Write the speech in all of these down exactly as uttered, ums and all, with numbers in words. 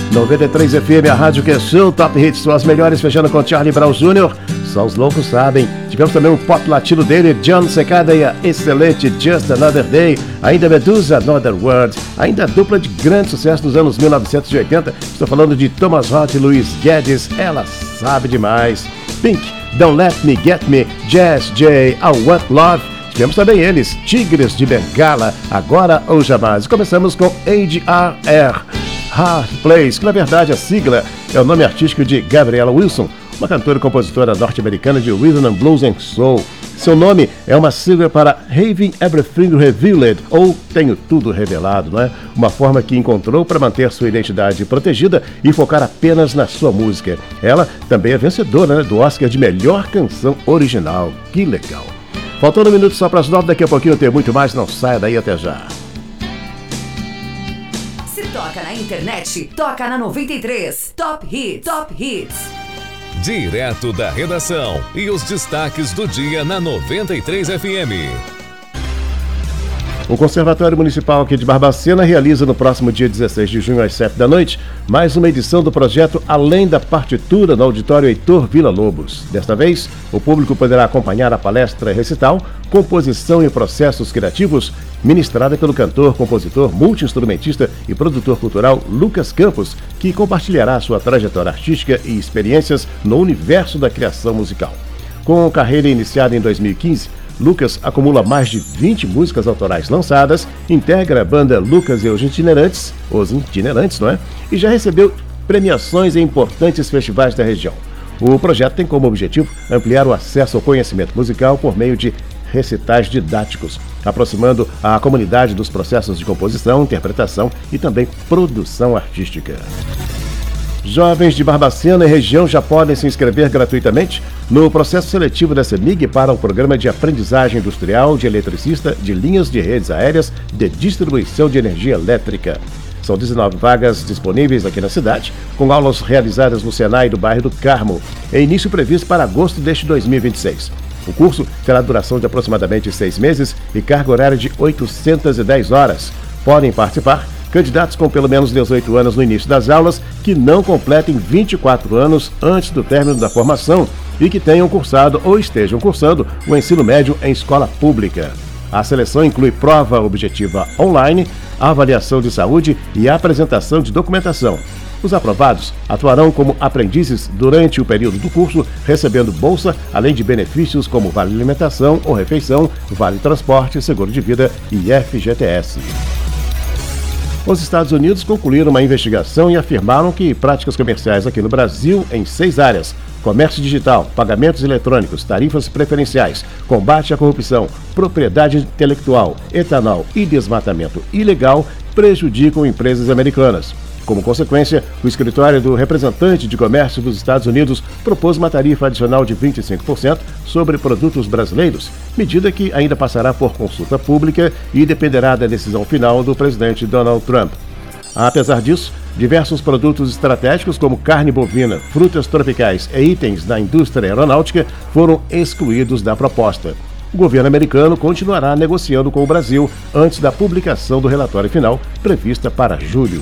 noventa e três F M, a rádio que é seu Top Hits, são as melhores, fechando com Charlie Brown Júnior Só os loucos sabem. Tivemos também um pop latino dele, John Secada e a excelente Just Another Day. Ainda Medusa, Another World. Ainda a dupla de grande sucesso nos anos mil novecentos e oitenta. Estou falando de Thomas Rhett e Luiz Guedes. Ela sabe demais. Pink, Don't Let Me Get Me. Jazz J, I Want Love. Tivemos também eles, Tigres de Bengala, Agora ou Jamais. Começamos com A G R R, Hard Place, que na verdade a sigla é o nome artístico de Gabriella Wilson, uma cantora e compositora norte-americana de Rhythm and Blues and Soul. Seu nome é uma sigla para Having Everything Revealed, ou Tenho Tudo Revelado, não é? Uma forma que encontrou para manter sua identidade protegida e focar apenas na sua música. Ela também é vencedora, né, do Oscar de Melhor Canção Original. Que legal! Faltando um minuto só para as nove, daqui a pouquinho tem muito mais, não saia daí, até já. Se toca na internet, toca na noventa e três. Top Hits, Top Hits. Direto da redação e os destaques do dia na noventa e três F M. O Conservatório Municipal aqui de Barbacena realiza no próximo dia dezesseis de junho às sete da noite mais uma edição do projeto Além da Partitura no Auditório Heitor Villa-Lobos. Desta vez, o público poderá acompanhar a palestra recital Composição e Processos Criativos, ministrada pelo cantor, compositor, multi-instrumentista e produtor cultural Lucas Campos, que compartilhará sua trajetória artística e experiências no universo da criação musical. Com carreira iniciada em dois mil e quinze, Lucas acumula mais de vinte músicas autorais lançadas, integra a banda Lucas e os Itinerantes, os Itinerantes, não é? E já recebeu premiações em importantes festivais da região. O projeto tem como objetivo ampliar o acesso ao conhecimento musical por meio de recitais didáticos, aproximando a comunidade dos processos de composição, interpretação e também produção artística. Jovens de Barbacena e região já podem se inscrever gratuitamente no processo seletivo da CEMIG para o Programa de Aprendizagem Industrial de Eletricista de Linhas de Redes Aéreas de Distribuição de Energia Elétrica. São dezenove vagas disponíveis aqui na cidade, com aulas realizadas no Senai do bairro do Carmo, em início previsto para agosto deste dois mil e vinte e seis. O curso terá duração de aproximadamente seis meses e carga horária de oitocentas e dez horas. Podem participar candidatos com pelo menos dezoito anos no início das aulas, que não completem vinte e quatro anos antes do término da formação e que tenham cursado ou estejam cursando o ensino médio em escola pública. A seleção inclui prova objetiva online, avaliação de saúde e apresentação de documentação. Os aprovados atuarão como aprendizes durante o período do curso, recebendo bolsa, além de benefícios como vale alimentação ou refeição, vale transporte, seguro de vida e F G T S. Os Estados Unidos concluíram uma investigação e afirmaram que práticas comerciais aqui no Brasil em seis áreas: comércio digital, pagamentos eletrônicos, tarifas preferenciais, combate à corrupção, propriedade intelectual, etanol e desmatamento ilegal prejudicam empresas americanas. Como consequência, o escritório do representante de comércio dos Estados Unidos propôs uma tarifa adicional de vinte e cinco por cento sobre produtos brasileiros, medida que ainda passará por consulta pública e dependerá da decisão final do presidente Donald Trump. Apesar disso, diversos produtos estratégicos como carne bovina, frutas tropicais e itens da indústria aeronáutica foram excluídos da proposta. O governo americano continuará negociando com o Brasil antes da publicação do relatório final, prevista para julho.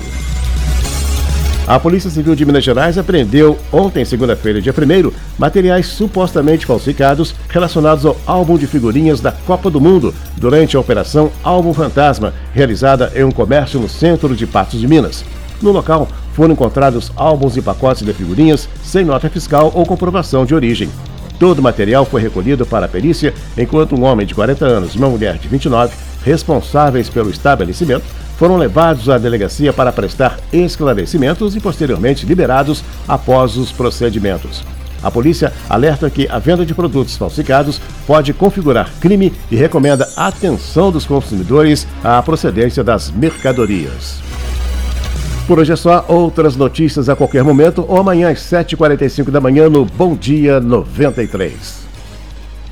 A Polícia Civil de Minas Gerais apreendeu ontem, segunda-feira, dia primeiro, materiais supostamente falsificados relacionados ao álbum de figurinhas da Copa do Mundo durante a Operação Álbum Fantasma, realizada em um comércio no centro de Patos de Minas. No local, foram encontrados álbuns e pacotes de figurinhas sem nota fiscal ou comprovação de origem. Todo o material foi recolhido para a perícia, enquanto um homem de quarenta anos e uma mulher de vinte e nove, responsáveis pelo estabelecimento, foram levados à delegacia para prestar esclarecimentos e posteriormente liberados após os procedimentos. A polícia alerta que a venda de produtos falsificados pode configurar crime e recomenda a atenção dos consumidores à procedência das mercadorias. Por hoje é só. Outras notícias a qualquer momento ou amanhã às sete e quarenta e cinco da manhã no Bom Dia noventa e três.